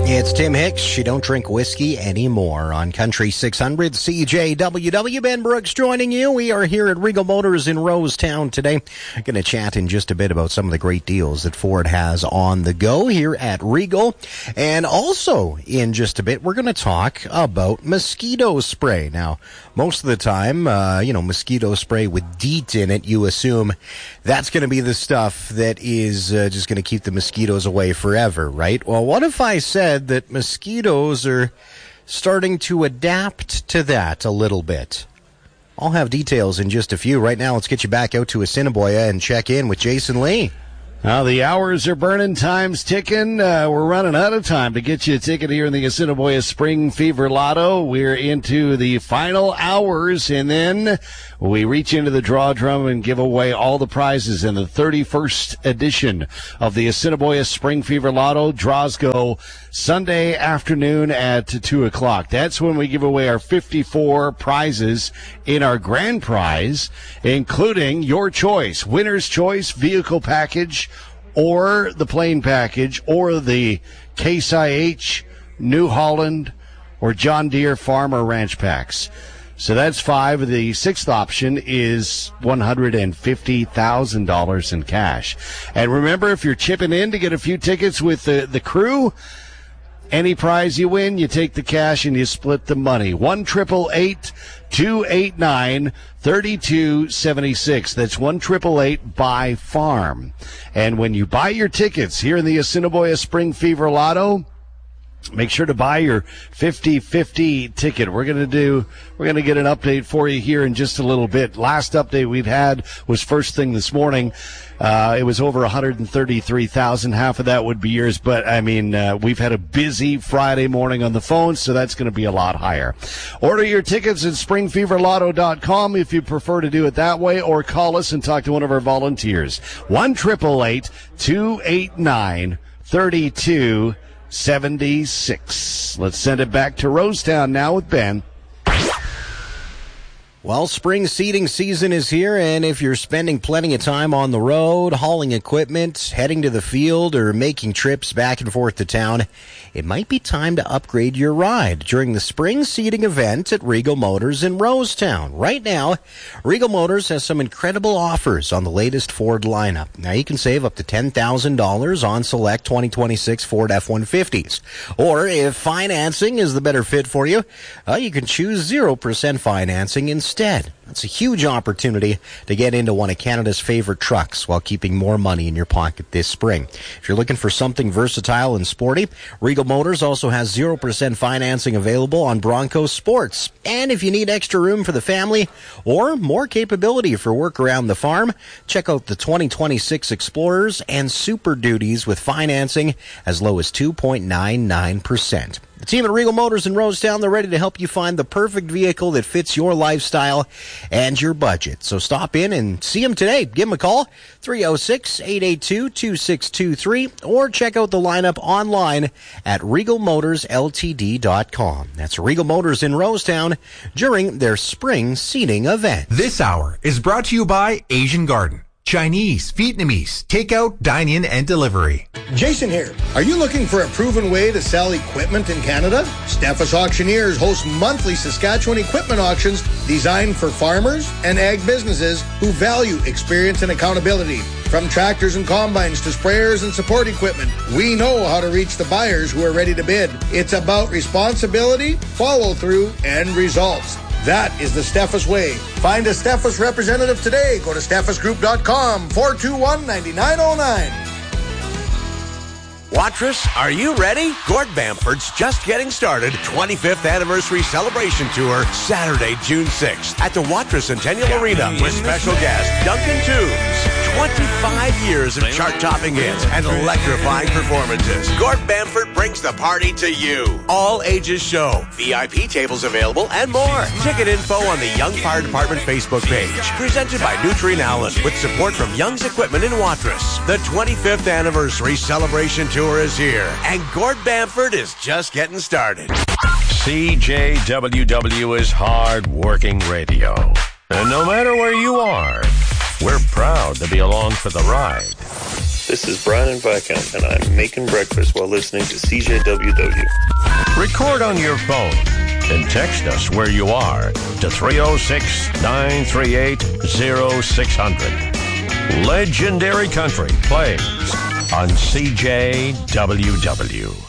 It's Tim Hicks. You don't drink whiskey anymore on Country 600 CJWW. Ben Brooks joining you. We are here at Regal Motors in Rosetown today. Going to chat in just a bit about some of the great deals that Ford has on the go here at Regal. And also in just a bit, we're going to talk about mosquito spray. Now, most of the time, mosquito spray with DEET in it, you assume that's going to be the stuff that is just going to keep the mosquitoes away forever, right? Well, what if I said that mosquitoes are starting to adapt to that a little bit? I'll have details in just a few. Right now, let's get you back out to Assiniboia and check in with Jason Lee. Now, the hours are burning, time's ticking. We're running out of time to get you a ticket here in the Assiniboia Spring Fever Lotto. We're into the final hours, and then we reach into the draw drum and give away all the prizes in the 31st edition of the Assiniboia Spring Fever Lotto. Draws go Sunday afternoon at 2 o'clock. That's when we give away our 54 prizes in our grand prize, including your choice, winner's choice vehicle package, or the plain package, or the Case IH, New Holland, or John Deere Farm or Ranch packs. So that's 5. The 6th option is $150,000 in cash. And remember, if you're chipping in to get a few tickets with the crew, any prize you win, you take the cash and you split the money. 1-888-289-3276. That's 1-888-BUY-FARM. And when you buy your tickets here in the Assiniboia Spring Fever Lotto, make sure to buy your 50-50 ticket. We're going to get an update for you here in just a little bit. Last update we've had was first thing this morning. It was over 133,000. Half of that would be yours, but we've had a busy Friday morning on the phone, so that's going to be a lot higher. Order your tickets at springfeverlotto.com if you prefer to do it that way, or call us and talk to one of our volunteers. 1-888-289-3276. Let's send it back to Rosetown now with Ben. Well, spring seeding season is here, and if you're spending plenty of time on the road, hauling equipment, heading to the field, or making trips back and forth to town, it might be time to upgrade your ride during the spring seeding event at Regal Motors in Rosetown. Right now, Regal Motors has some incredible offers on the latest Ford lineup. Now, you can save up to $10,000 on select 2026 Ford F-150s. Or if financing is the better fit for you, you can choose 0% financing instead. It's a huge opportunity to get into one of Canada's favorite trucks while keeping more money in your pocket this spring. If you're looking for something versatile and sporty, Regal Motors also has 0% financing available on Bronco Sports. And if you need extra room for the family or more capability for work around the farm, check out the 2026 Explorers and Super Duties with financing as low as 2.99%. The team at Regal Motors in Rosetown, they're ready to help you find the perfect vehicle that fits your lifestyle and your budget. So stop in and see them today. Give them a call, 306-882-2623, or check out the lineup online at regalmotorsltd.com. That's Regal Motors in Rosetown during their spring seeding event. This hour is brought to you by Asian Garden. Chinese, Vietnamese, takeout, dine-in, and delivery. Jason here. Are you looking for a proven way to sell equipment in Canada? Steffes Auctioneers hosts monthly Saskatchewan equipment auctions designed for farmers and ag businesses who value experience and accountability. From tractors and combines to sprayers and support equipment, we know how to reach the buyers who are ready to bid. It's about responsibility, follow-through, and results. That is the Steffes way. Find a Steffes representative today. Go to steffesgroup.com, 421-9909. Watrous, are you ready? Gord Bamford's just getting started 25th anniversary celebration tour Saturday, June 6th at the Watrous Centennial Arena with special guest Duncan Toombs. 25 years of chart-topping hits and electrifying performances. Gord Bamford brings the party to you. All ages show, VIP tables available, and more. Ticket info on the Young Fire Department Facebook page. Presented by Nutrien Allen with support from Young's Equipment in Watrous. The 25th anniversary celebration tour is here, and Gord Bamford is just getting started. CJWW is hard-working radio. And no matter where you are, we're proud to be along for the ride. This is Brian in Viscount, and I'm making breakfast while listening to CJWW. Record on your phone and text us where you are to 306-938-0600. Legendary Country plays on CJWW.